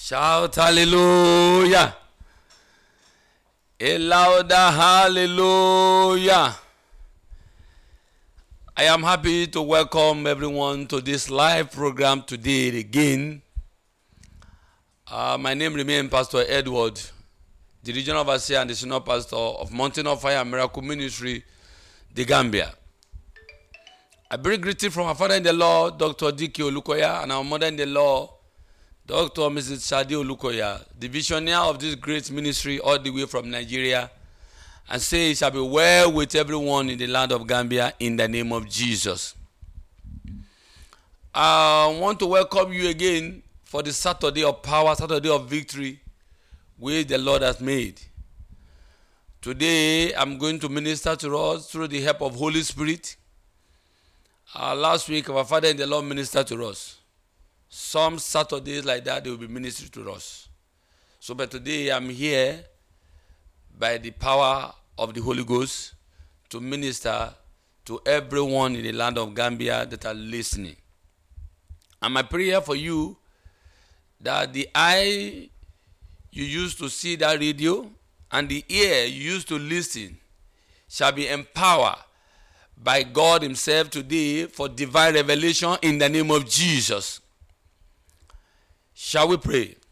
Shout hallelujah. A louder hallelujah. I am happy to welcome everyone to this live program today again. My name remains Pastor Edward, the regional overseer and the senior pastor of Mountain of Fire and Miracle Ministry, The Gambia. I bring greeting from our father in the Lord, Dr. D.K. Olukoya, and our mother in the Lord, Dr. Mrs. Shadi Olukoya, the visionary of this great ministry all the way from Nigeria, and say it shall be well with everyone in the land of Gambia in the name of Jesus. I want to welcome you again for the Saturday of power, Saturday of victory, which the Lord has made. Today, I'm going to minister to us through the help of Holy Spirit. Last week, our Father in the Lord ministered to us. Some Saturdays like that, they will be ministering to us. So, but today, I'm here by the power of the Holy Ghost to minister to everyone in the land of Gambia that are listening. And my prayer for you, that the eye you used to see that radio and the ear you used to listen shall be empowered by God himself today for divine revelation in the name of Jesus. Shall we pray?